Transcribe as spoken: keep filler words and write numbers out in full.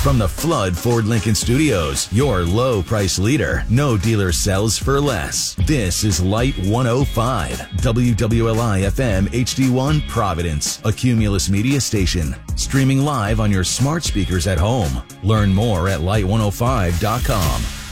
From the Flood Ford Lincoln Studios, your low price leader, no dealer sells for less. This is Light one oh five, W W L I F M H D one Providence, a Cumulus Media station. Streaming live on your smart speakers at home. Learn more at light one oh five dot com.